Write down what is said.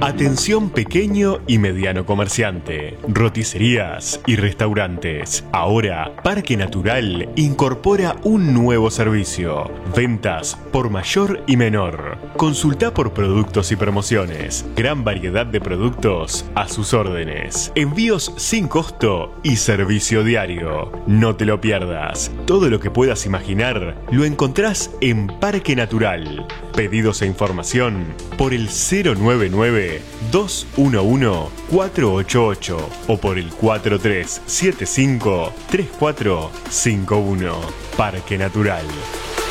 Atención pequeño y mediano comerciante, roticerías y restaurantes. Ahora, Parque Natural incorpora un nuevo servicio: ventas por mayor y menor. Consulta por productos y promociones. Gran variedad de productos a sus órdenes. Envíos sin costo y servicio diario. No te lo pierdas. Todo lo que puedas imaginar lo encontrás en Parque Natural. Pedidos e información por el 099-211-488 o por el 4375-3451. Parque Natural.